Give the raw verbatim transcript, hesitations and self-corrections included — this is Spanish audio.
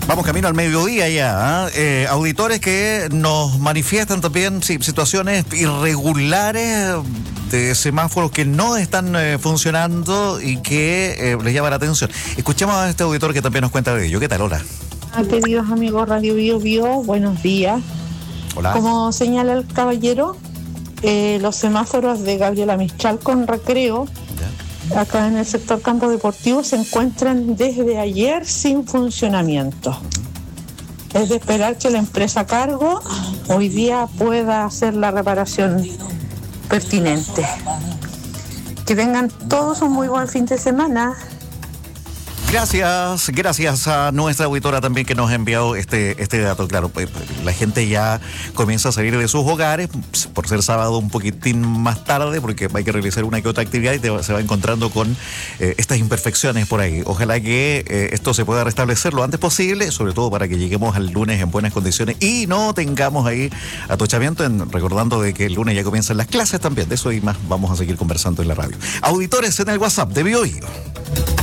Vamos camino al mediodía ya. ¿eh? Eh, auditores que nos manifiestan también sí, situaciones irregulares de semáforos que no están eh, funcionando y que eh, les llama la atención. Escuchemos a este auditor que también nos cuenta de ello. ¿Qué tal? Hola. Ah, queridos amigos Radio Bio Bio, buenos días. Hola. Como señala el caballero, eh, los semáforos de Gabriela Mistral con Recreo, ya, acá en el sector campo deportivo, se encuentran desde ayer sin funcionamiento. Uh-huh. Es de esperar que la empresa a cargo hoy día pueda hacer la reparación pertinente. Que tengan todos un muy buen fin de semana. Gracias, gracias a nuestra auditora también que nos ha enviado este, este dato. Claro, pues, la gente ya comienza a salir de sus hogares, por ser sábado un poquitín más tarde, porque hay que realizar una que otra actividad y te, se va encontrando con eh, estas imperfecciones por ahí. Ojalá que eh, esto se pueda restablecer lo antes posible, sobre todo para que lleguemos al lunes en buenas condiciones y no tengamos ahí atochamiento, en, recordando de que el lunes ya comienzan las clases también. De eso y más vamos a seguir conversando en la radio. Auditores en el WhatsApp de Bio Bio.